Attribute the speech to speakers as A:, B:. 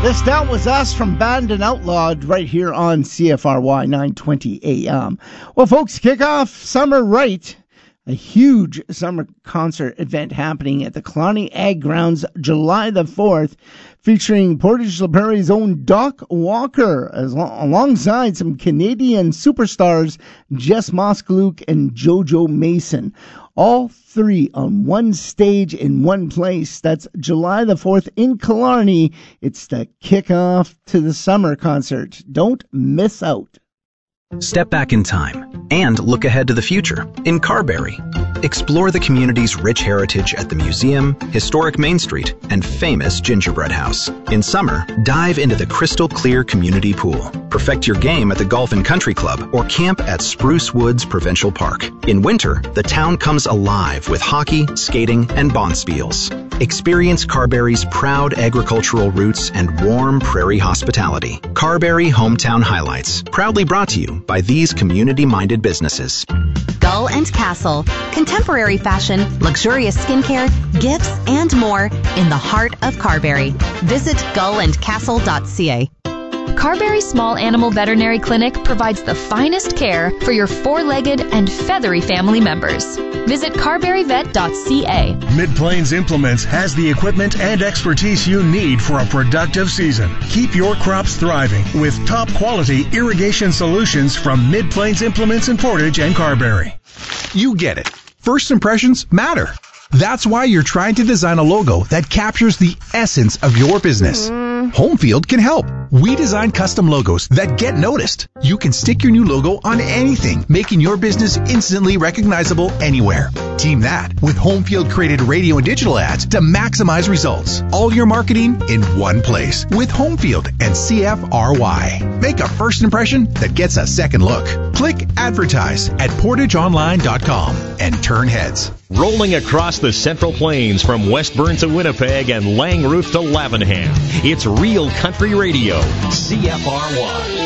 A: This Down Was Us from Banned and Outlawed right here on CFRY 920 AM. Well, folks, kick off Summer Right, a huge summer concert event happening at the Killarney Ag Grounds July the 4th, featuring Portage La Prairie's own Doc Walker, alongside some Canadian superstars Jess Moskalouk and Jojo Mason. All three on one stage in one place. That's July the 4th in Killarney. It's the kickoff to the summer concert. Don't miss out.
B: Step back in time and look ahead to the future in Carberry. Explore the community's rich heritage at the museum, historic Main Street, and famous Gingerbread House. In summer, dive into the crystal clear community pool. Perfect your game at the Golf and Country Club or camp at Spruce Woods Provincial Park. In winter, the town comes alive with hockey, skating, and bonspiels. Experience Carberry's proud agricultural roots and warm prairie hospitality. Carberry Hometown Highlights, proudly brought to you by these community-minded businesses.
C: Gull and Castle. Contemporary fashion, luxurious skincare, gifts, and more in the heart of Carberry. Visit gullandcastle.ca.
D: Carberry Small Animal Veterinary Clinic provides the finest care for your four-legged and feathery family members. Visit carberryvet.ca.
E: Mid-Plains Implements has the equipment and expertise you need for a productive season. Keep your crops thriving with top-quality irrigation solutions from Mid-Plains Implements in Portage and Carberry.
F: You get it. First impressions matter. That's why you're trying to design a logo that captures the essence of your business. Homefield can help. We design custom logos that get noticed. You can stick your new logo on anything, making your business instantly recognizable anywhere. Team that with Homefield created radio and digital ads to maximize results. All your marketing in one place with Homefield and CFRY. Make a first impression that gets a second look. Click advertise at portageonline.com and turn heads.
G: Rolling across the Central Plains from Westburn to Winnipeg and Langroof to Lavenham. It's Real Country Radio, CFRY.